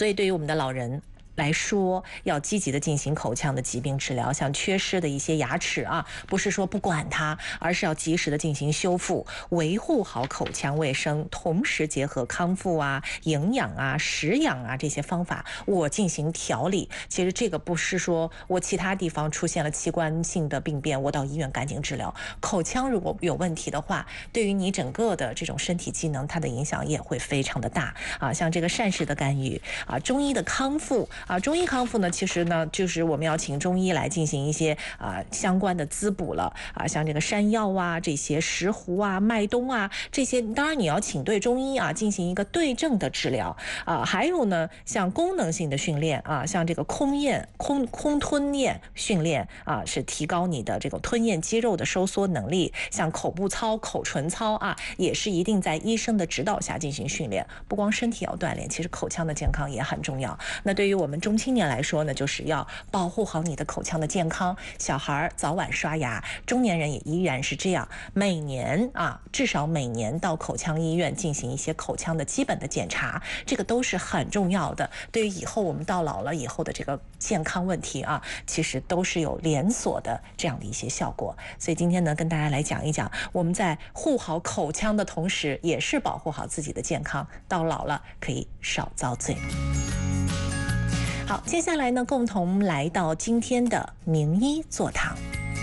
所以对于我们的老人来说，要积极的进行口腔的疾病治疗，像缺失的一些牙齿啊，不是说不管它，而是要及时的进行修复，维护好口腔卫生，同时结合康复啊、营养啊、食养啊这些方法，我进行调理。其实这个不是说我其他地方出现了器官性的病变，我到医院赶紧治疗。口腔如果有问题的话，对于你整个的这种身体机能，它的影响也会非常的大啊。像这个膳食的干预啊，中医的康复。中医康复呢，其实呢，就是我们要请中医来进行一些相关的滋补了像这个山药啊、这些石斛啊、麦冬啊这些，当然你要请对中医进行一个对症的治疗还有呢，像功能性的训练像这个空吞咽训练是提高你的这个吞咽肌肉的收缩能力，像口部操、口唇操也是一定在医生的指导下进行训练。不光身体要锻炼，其实口腔的健康也很重要。那对于我们中青年来说呢，就是要保护好你的口腔的健康。小孩早晚刷牙，中年人也依然是这样，每年至少每年到口腔医院进行一些口腔的基本的检查，这个都是很重要的。对于以后我们到老了以后的这个健康问题其实都是有连锁的这样的一些效果。所以今天呢，跟大家来讲一讲，我们在护好口腔的同时，也是保护好自己的健康，到老了可以少遭罪。好，接下来呢，共同来到今天的名医座堂。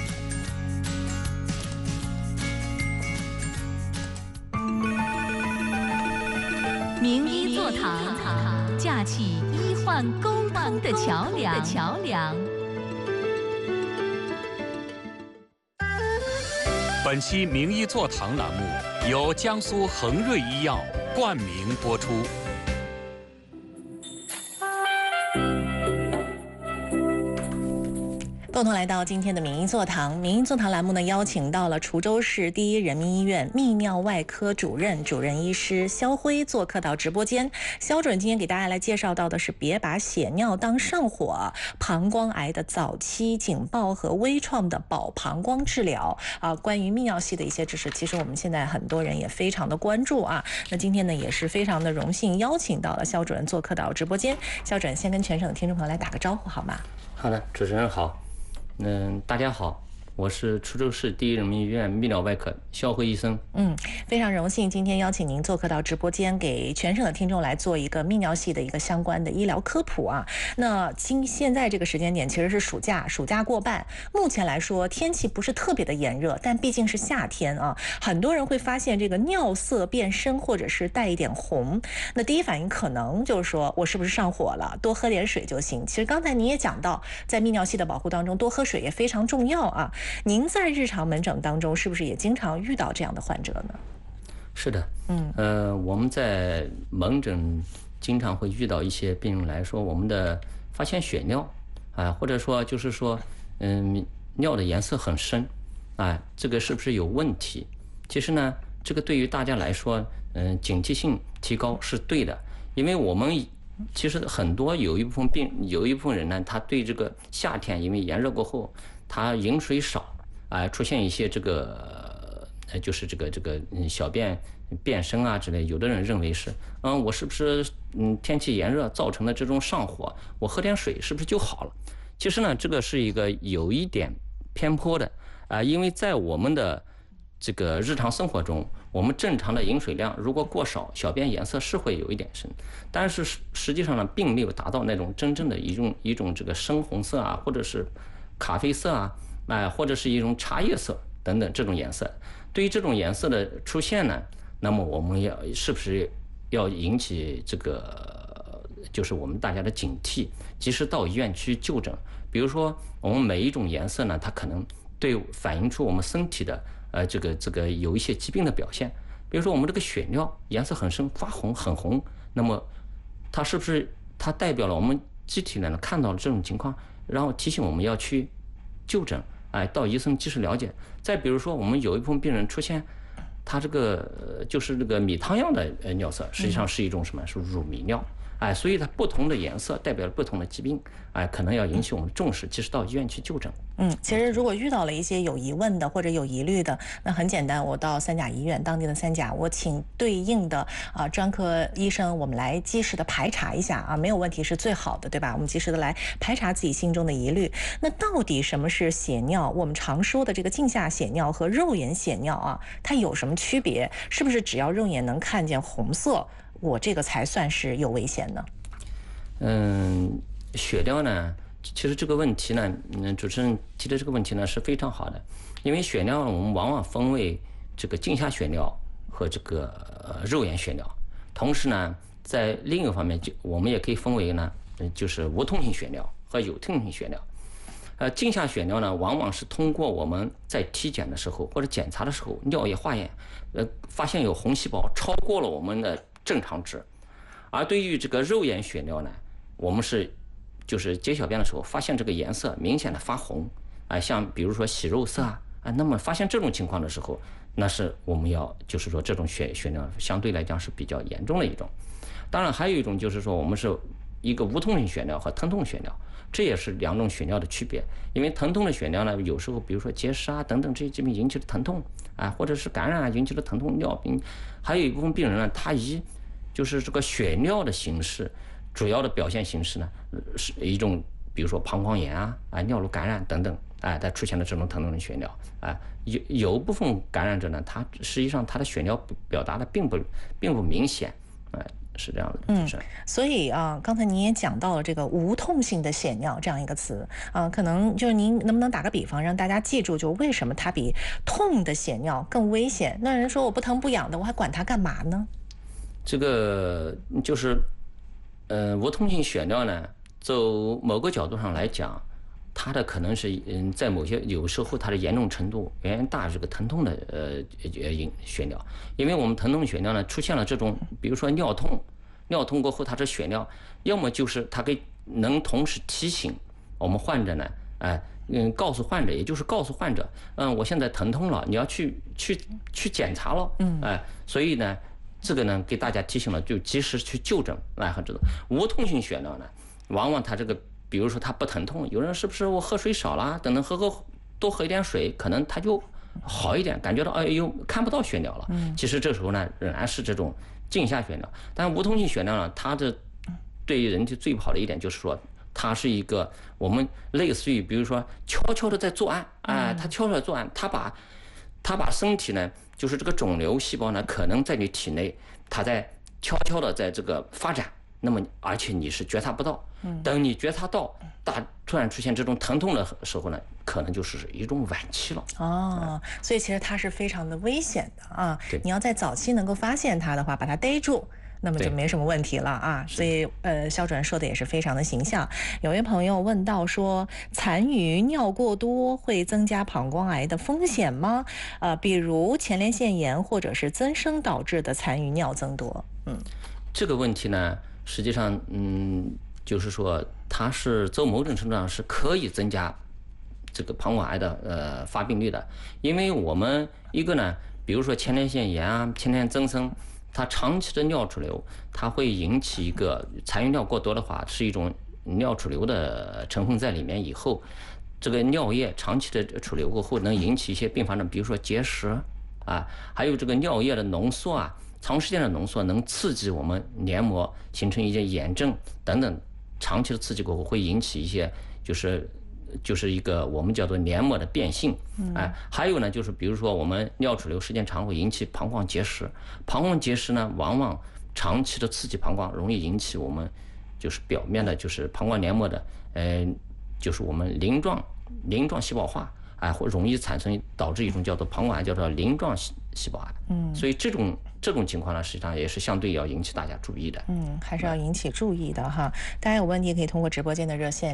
名医座堂，架起医患沟通的桥梁。 本期名医座堂栏目由江苏恒瑞医药冠名播出。 共同来到今天的名医座堂。名医座堂栏目呢，邀请到了滁州市第一人民医院泌尿外科主任医师肖辉做客到直播间。肖主任今天给大家来介绍到的是别把血尿当上火，膀胱癌的早期警报和微创的保膀胱治疗关于泌尿系的一些知识，其实我们现在很多人也非常的关注那今天呢，也是非常的荣幸邀请到了肖主任做客到直播间。肖主任先跟全省的听众朋友来打个招呼好吗？ 好的，主持人好。大家好，我是滁州市第一人民医院泌尿外科肖辉医生。 非常荣幸今天邀请您做客到直播间，给全省的听众来做一个泌尿系的一个相关的医疗科普那现在这个时间点其实是暑假过半，目前来说天气不是特别的炎热，但毕竟是夏天很多人会发现这个尿色变深或者是带一点红，那第一反应可能就是说我是不是上火了，多喝点水就行。其实刚才你也讲到，在泌尿系的保护当中，多喝水也非常重要您在日常门诊当中是不是也经常遇到这样的患者呢？ 是的，我们在门诊经常会遇到一些病人来说，我们的发现血尿或者说就是说尿的颜色很深这个是不是有问题？其实呢，这个对于大家来说警惕性提高是对的，因为我们其实很多有一部分人呢，他对这个夏天因为炎热过后，他饮水少出现一些这个就是这个小便变深之类，有的人认为是我是不是天气炎热造成的这种上火，我喝点水是不是就好了？其实呢，这个是一个有一点偏颇的因为在我们的这个日常生活中，我们正常的饮水量如果过少，小便颜色是会有一点深，但是实际上呢，并没有达到那种真正的一种这个深红色或者是咖啡色或者是一种茶叶色等等这种颜色。对于这种颜色的出现呢，那么我们是不是要引起这个就是我们大家的警惕，及时到医院去就诊。比如说我们每一种颜色呢，它可能反映出我们身体的这个有一些疾病的表现。比如说我们这个血尿颜色很深，发红很红，那么它是不是它代表了我们机体呢看到了这种情况，然后提醒我们要去就诊到医生及时了解。再比如说我们有一部分病人出现他这个就是这个米汤样的尿色，实际上是一种什么？是乳糜尿所以它不同的颜色代表了不同的疾病，可能要引起我们重视，及时到医院去就诊。 其实如果遇到了一些有疑问的或者有疑虑的，那很简单，我到三甲医院当地的三甲，我请对应的专科医生，我们来及时的排查一下没有问题是最好的，对吧？我们及时的来排查自己心中的疑虑。那到底什么是血尿？我们常说的这个镜下血尿和肉眼血尿它有什么区别？是不是只要肉眼能看见红色，我这个才算是有危险呢？ 血尿呢？其实这个问题呢，主持人提的这个问题呢是非常好的，因为血尿我们往往分为这个镜下血尿和这个肉眼血尿，同时呢，在另一个方面，我们也可以分为呢，就是无痛性血尿和有痛性血尿。镜下血尿呢，往往是通过我们在体检的时候或者检查的时候，尿液化验，发现有红细胞超过了我们的正常值，而对于这个肉眼血尿呢，我们就是解小便的时候发现这个颜色明显的发红，像比如说洗肉色那么发现这种情况的时候，那是我们要就是说这种血尿相对来讲是比较严重的一种。当然还有一种就是说我们是一个无痛性血尿和疼痛血尿，这也是两种血尿的区别。因为疼痛的血尿呢，有时候比如说结石等等这些疾病引起的疼痛或者是感染引起的疼痛尿病，还有一部分病人呢，他就是这个血尿的形式。主要的表现形式呢，是一种比如说膀胱炎尿路感染等等它出现了这种疼痛的血尿有部分感染者呢，他实际上他的血尿表达的并不明显是这样的。 所以刚才您也讲到了这个无痛性的血尿这样一个词可能就是您能不能打个比方，让大家记住，就为什么它比痛的血尿更危险？那人说我不疼不痒的，我还管它干嘛呢？ 这个就是无痛性血尿呢，从某个角度上来讲，它的可能是在有时候它的严重程度远远大于这个疼痛的血尿。因为我们疼痛血尿呢出现了这种，比如说尿痛过后它这血尿，要么就是它能同时提醒我们患者呢，告诉患者，也就是告诉患者，我现在疼痛了，你要去检查了，所以呢。这个呢，给大家提醒了，就及时去就诊和这种无痛性血尿呢，往往它这个，比如说它不疼痛，有人是不是我喝水少了，等等多喝一点水，可能它就好一点，感觉到看不到血尿了。其实这时候呢，仍然是这种镜下血尿。但无痛性血尿呢，它的对于人体最不好的一点就是说，它是一个我们类似于比如说悄悄的在作案它悄悄的作案，它把身体呢。就是这个肿瘤细胞呢，可能在你体内，它在悄悄的在这个发展，那么而且你是觉察不到，等你觉察到，突然出现这种疼痛的时候呢，可能就是一种晚期了。 所以其实它是非常的危险的你要在早期能够发现它的话，把它逮住。那么就没什么问题了所以肖主任说的也是非常的形象。有位朋友问到说，残余尿过多会增加膀胱癌的风险吗？比如前列腺炎或者是增生导致的残余尿增多。 这个问题呢，实际上就是说它是从某种程度上是可以增加这个膀胱癌的发病率的，因为我们一个呢，比如说前列腺炎前列腺增生。它长期的尿储留，它会引起一个残余尿过多的话，是一种尿储留的成分在里面以后，这个尿液长期的储留过后，能引起一些并发症，比如说结石还有这个尿液的浓缩长时间的浓缩能刺激我们黏膜形成一些炎症等等，长期的刺激过后会引起一些就是一个我们叫做黏膜的变性，还有呢，就是比如说我们尿储留时间长会引起膀胱结石，膀胱结石呢，往往长期的刺激膀胱，容易引起我们就是表面的就是膀胱黏膜的就是我们鳞状细胞化会容易导致一种叫做膀胱癌，叫做鳞状细胞癌。所以这种情况呢，实际上也是相对要引起大家注意的。 还是要引起注意的哈。大家有问题可以通过直播间的热线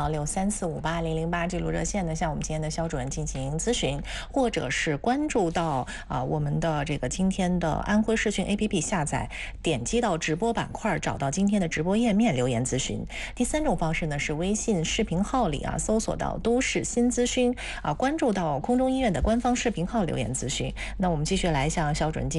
055163458008这路热线呢，向我们今天的肖主任进行咨询，或者是关注到我们的这个今天的安徽视讯 APP 下载，点击到直播板块，找到今天的直播页面留言咨询。第三种方式呢是微信视频号里搜索到都市新资讯关注到空中医院的官方视频号留言咨询。那我们继续来向肖主任进行请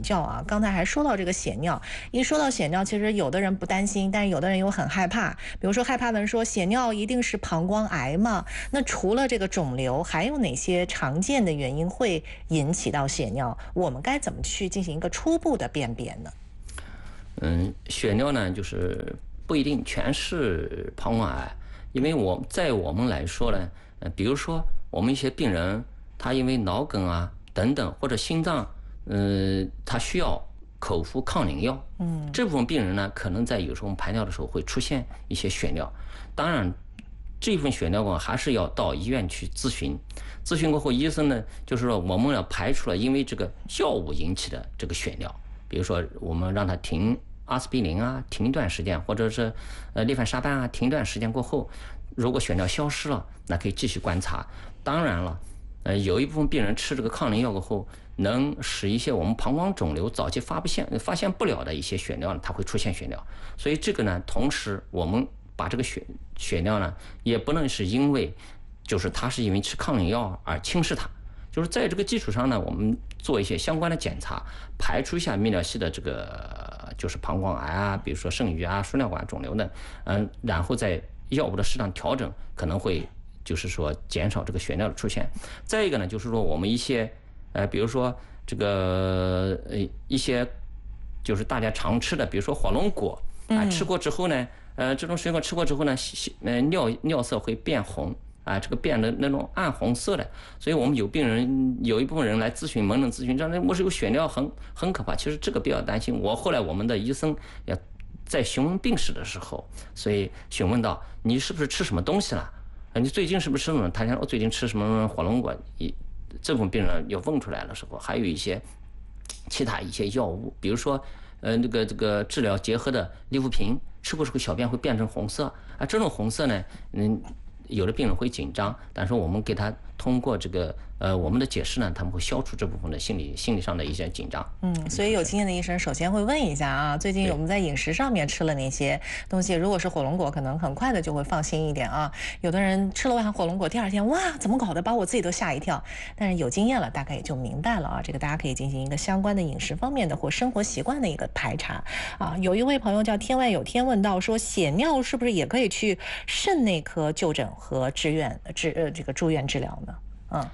教啊，刚才还说到这个血尿，一说到血尿，其实有的人不担心，但是有的人又很害怕。比如说害怕的人说血尿一定是膀胱癌吗？那除了这个肿瘤，还有哪些常见的原因会引起到血尿？我们该怎么去进行一个初步的辨别呢？ 血尿呢，就是不一定全是膀胱癌，因为我们来说呢，比如说我们一些病人，他因为脑梗啊等等，或者心脏，他需要口服抗凝药，这部分病人呢，可能在有时候我们排尿的时候会出现一些血尿，当然。这份血尿还是要到医院去咨询，咨询过后，医生呢就是说我们要排除了因为这个药物引起的这个血尿，比如说我们让他停阿司匹林啊，停一段时间，或者是列凡沙班啊，停一段时间过后，如果血尿消失了，那可以继续观察。当然了，有一部分病人吃这个抗凝药过后，能使一些我们膀胱肿瘤早期发现不了的一些血尿，它会出现血尿，所以这个呢，同时我们。把这个血尿呢，也不能是因为，就是他是因为吃抗凝药而轻视它，就是在这个基础上呢，我们做一些相关的检查，排除一下泌尿系的这个就是膀胱癌啊，比如说肾盂啊、输尿管肿瘤呢，然后在药物的适当调整，可能会就是说减少这个血尿的出现。再一个呢，就是说我们一些比如说这个一些就是大家常吃的，比如说火龙果啊，吃过之后呢。这种水果吃过之后呢，尿色会变红啊，这个变得那种暗红色的，所以我们有一部分人来咨询门诊咨询，这我是有血尿很可怕。其实这个比较担心。后来我们的医生要在询问病史的时候，所以询问到你是不是吃什么东西了？你最近是不是吃什么？他讲我最近吃什么火龙果。这部分病人要问出来的时候，还有一些其他一些药物，比如说这个治疗结核的利福平。吃过之后小便会变成红色啊，这种红色呢，有的病人会紧张，但是我们给他通过这个我们的解释呢，他们会消除这部分的心理上的一些紧张。 所以有经验的医生首先会问一下啊，最近我们在饮食上面吃了哪些东西？如果是火龙果，可能很快的就会放心一点啊。有的人吃了碗火龙果，第二天哇，怎么搞的，把我自己都吓一跳。但是有经验了，大概也就明白了啊。这个大家可以进行一个相关的饮食方面的或生活习惯的一个排查啊。有一位朋友叫天外有天问到说，血尿是不是也可以去肾内科就诊和这个住院治疗呢？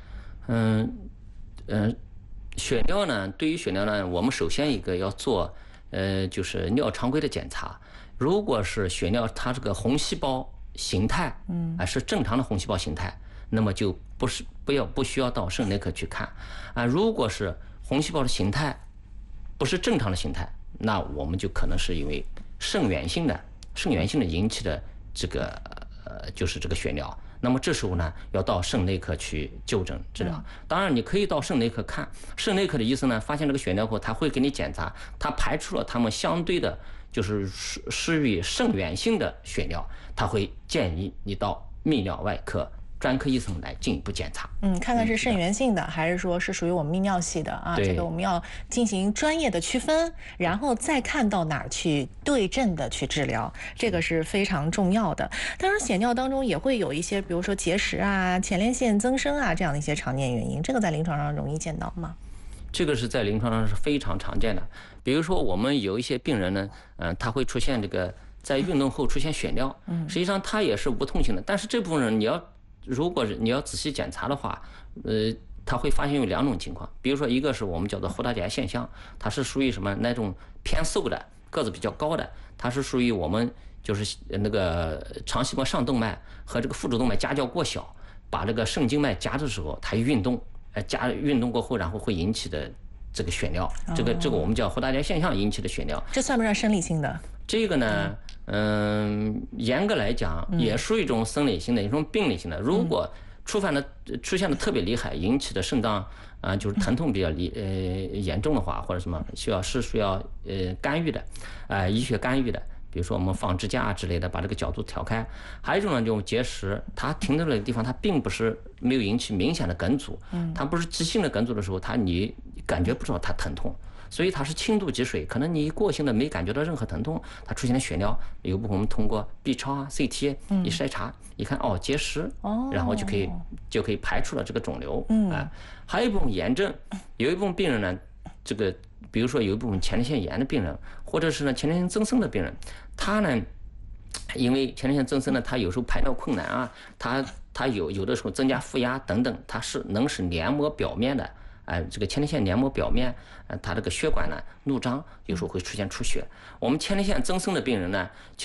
血尿呢，对于血尿呢，我们首先一个要做就是尿常规的检查。如果是血尿它这个红细胞形态是正常的红细胞形态，那么就不需要到肾内科去看啊。如果是红细胞的形态不是正常的形态，那我们就可能是因为肾源性的引起的这个就是这个血尿。那么这时候呢，要到肾内科去就诊治疗。当然，你可以到肾内科看，肾内科的医生呢，发现这个血尿后，他会给你检查，他排除了他们相对的，就是属于肾源性的血尿，他会建议你到泌尿外科专科医生来进一步检查。 看看是肾源性的还是说是属于我们泌尿系的啊？这个我们要进行专业的区分，然后再看到哪儿去对症的去治疗，这个是非常重要的。当然，血尿当中也会有一些，比如说结石啊、前列腺增生啊这样的一些常见原因，这个在临床上容易见到吗？ 这个是在临床上是非常常见的。比如说，我们有一些病人呢，他会出现这个在运动后出现血尿，实际上他也是无痛性的，但是这部分人如果你要仔细检查的话，他会发现有两种情况，比如说一个是我们叫做胡大姐现象，它是属于什么那种偏瘦的，个子比较高的，它是属于我们就是那个肠细胞上动脉和这个腹主动脉夹角过小，把这个肾静脉夹的时候，它运动过后，然后会引起的这个血尿，这个我们叫胡大姐现象引起的血尿， 这算不算生理性的？ 这个呢？严格来讲也属于一种生理性的一种病理性的。如果出现的特别厉害，引起的肾脏就是疼痛比较严重的话，或者什么需要干预的医学干预的，比如说我们放支架啊之类的，把这个角度调开。还有一种呢，就是结石，它停在那个地方，它并不是没有引起明显的梗阻，它不是急性的梗阻的时候，你感觉不到它疼痛。所以它是轻度积水，可能你过性的没感觉到任何疼痛，它出现了血尿，有部分我们通过 B 超啊、CT 一筛查，一看结石，然后就可以排除了这个肿瘤。还有一部分炎症，有一部分病人呢， 这个，比如说有一部分前列腺炎的病人，或者是呢前列腺增生的病人，他呢，因为前列腺增生呢，他有时候排尿困难啊，他有的时候增加负压等等，它是能使黏膜表面的。这个前列腺黏膜表面，它这个血管呢怒张，有时候会出现出血。我们前列腺增生的病人呢，